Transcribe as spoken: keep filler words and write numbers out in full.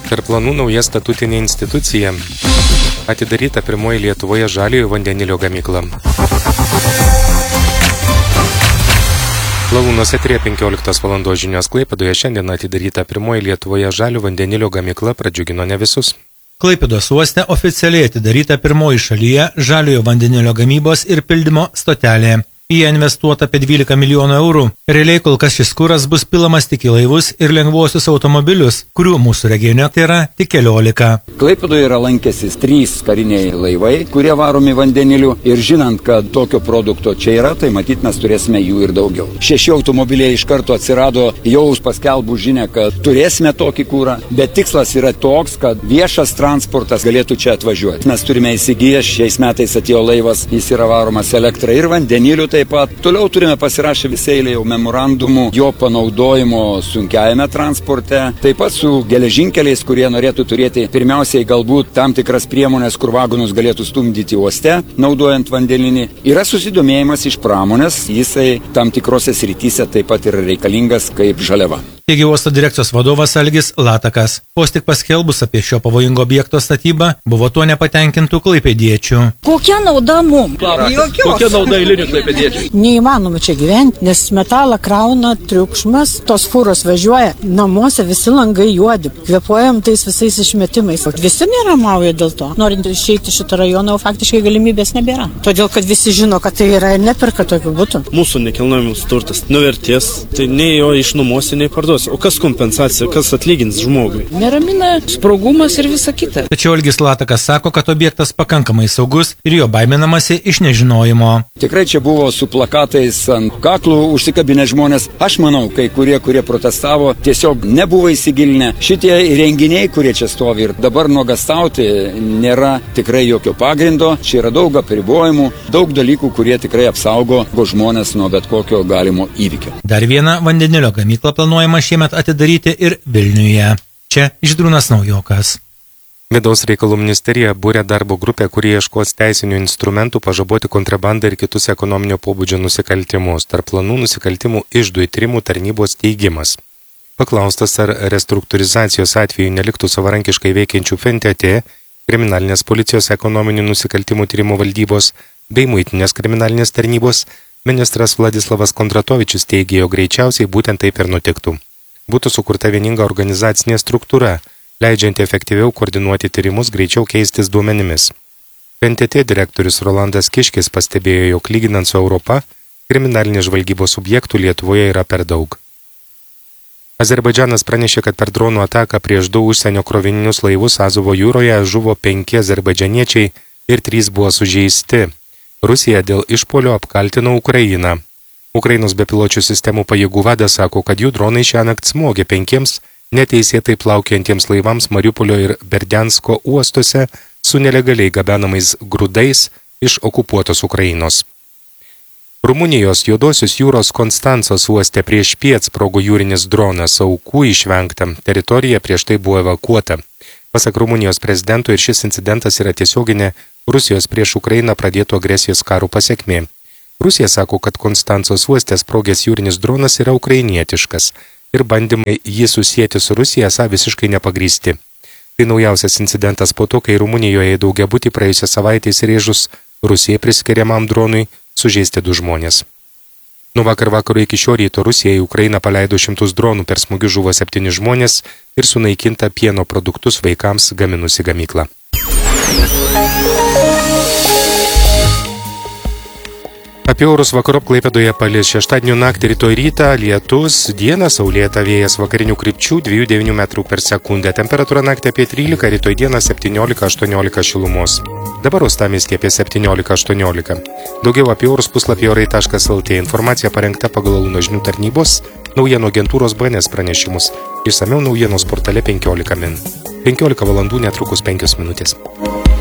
Per planų nauja statutinė institucija. Atidaryta pirmoji Lietuvoje žaliojo vandenilio gamykla. Lavūnuose prie penkioliktos valandos žinios Klaipėdoje šiandien atidaryta pirmoji Lietuvoje žalio vandenilio gamykla pradžiugino ne visus. Klaipėdos uoste oficialiai atidaryta pirmoji šalyje žaliojo vandenilio gamybos ir pildymo stotelė. Į ją investuota apie dvylika milijonų eurų. Realiai kol kas šis kuras bus pilamas tik į laivus ir lengvuosius automobilius, kurių mūsų regione tai yra tik keliolika. Klaipėdoje yra lankęsis trys kariniai laivai, kurie varomi vandeniliu, ir žinant, kad tokio produkto čia yra, tai matyt mes turėsime jų ir daugiau. Šeši automobiliai iš karto atsirado jau paskelbų žinę, kad turėsime tokį kurą, bet tikslas yra toks, kad viešas transportas galėtų čia atvažiuoti. Mes turime įsigiję, šiais metais atėjo laivas, jis yra varomas elektra ir vandeniliu. Taip pat toliau turime pasirašę visą eilę jau memorandumų jo panaudojimo sunkiajame transporte, taip pat su geležinkeliais, kurie norėtų turėti pirmiausiai galbūt tam tikras priemonės, kur vagonus galėtų stumdyti uoste, naudojant vandeninį. Yra susidomėjimas iš pramonės, jisai tam tikrose srityse taip pat yra reikalingas kaip žaliava. Teigė uosto direkcijos vadovas Algis Latakas. Vos tik paskelbus apie šio pavojingo objekto statybą, buvo tuo nepatenkintų klaipėdiečių. Kokia nauda mums? Kokia nauda eilinių klaipėdiečių? Neįmanoma čia gyventi, nes metalą krauna triukšmas, tos fūros važiuoja, namuose visi langai juodi, kvėpuojam tais visais išmetimais. Visi neramauja dėl to. Norint išeiti šitą rajoną, faktiškai galimybės nebėra. Todėl, kad visi žino, kad tai yra ir neperka tokių būtų. Mūsų nekilnojamas turtas nuvertės, tai nei jo išnuomosi, nei parduosi. O kas kompensacija, kas atlygins žmogui? Neramina sprogumas ir visa kita. Tačiau Algis Latakas sako, kad objektas pakankamai saugus ir jo baiminamasi iš nežinojimo. Tikrai čia buvo su plakatais ant kaklų užsikabinę žmonės. Aš manau, kai kurie, kurie protestavo, tiesiog nebuvo įsigilinę. Šitie renginiai, kurie čia stovi ir dabar nuogastauti, nėra tikrai jokio pagrindo. Čia yra daug apribojimų, daug dalykų, kurie tikrai apsaugo žmonės nuo bet kokio galimo įvykio. Dar vieną vandenilio gamyklą planuojama šiemet atidaryti ir Vilniuje. Čia Žydrūnas Naujokas. Vidaus reikalų ministerija būrė darbo grupę, kurie ieškos teisinių instrumentų pažaboti kontrabandą ir kitus ekonominio pobūdžio nusikaltimus. Tarp planų nusikaltimų iždų tyrimų tarnybos teigimas. Paklaustas, ar restruktūrizacijos atveju neliktų savarankiškai veikiančių F N T T, kriminalinės policijos ekonominių nusikaltimų tyrimų valdybos bei muitinės kriminalinės tarnybos, ministras Vladislavas Kondratovičius teigė, jog greičiausiai būtent taip ir nutiktų. Būtų sukurta vieninga organizacinė struktūra, leidžianti efektyviau koordinuoti tyrimus, greičiau keistis duomenimis. F N T T direktorius Rolandas Kiškis pastebėjo, jog lyginant su Europa, kriminalinės žvalgybos subjektų Lietuvoje yra per daug. Azerbaidžanas pranešė, kad per dronų ataką prieš du užsienio krovininius laivus Azovo jūroje žuvo penki azerbaidžaniečiai ir trys buvo sužeisti. Rusija dėl išpuolio apkaltino Ukrainą. Ukrainos bepiločių sistemų pajėgų vadas sako, kad jų dronai šiąnakt smogė penkiems neteisėtai plaukiantiems laivams Mariupolio ir Berdiansko uostuose su nelegaliai gabenamais grūdais iš okupuotos Ukrainos. Rumunijos Juodosios jūros Konstancos uoste prieš piet sprogo jūrinis dronas, aukų išvengta, teritorija prieš tai buvo evakuota. Pasak Rumunijos prezidento, ir šis incidentas yra tiesioginė Rusijos prieš Ukrainą pradėtų agresijos karų pasekmė. Rusija sako, kad Konstancos uoste sprogęs jūrinis dronas yra ukrainietiškas ir bandymai jį susijęti su Rusija esą visiškai nepagrysti. Tai naujausias incidentas po to, kai Rumunijoje daugiabutį praėjusią savaitę įsirėžus Rusijai priskiriamam dronui sužeisti du žmonės. Nuo vakar vakaro iki šio ryto Rusija į Ukrainą paleido šimtus dronų, per smūgius žuvo septyni žmonės ir sunaikinta pieno produktus vaikams gaminusi gamykla. Apie orus vakarop Klaipėdoje palis šeštadienio naktį rytoj rytą lietus, dieną saulėta, vėjas vakarinių krypčių dviejų devynių metrų per sekundę, temperatūra naktį apie trylika, rytoj dieną septyniolika aštuoniolika šilumos. Dabar uostamiestyje apie septyniolika aštuoniolika. Daugiau apie orus puslapyje orai taškas el tė. Informacija parengta pagal Launo žinių tarnybos naujienų agentūros B N S pranešimus. Išsamiau naujienos portale penkiolika min. penkiolika valandų netrukus penkios minutės.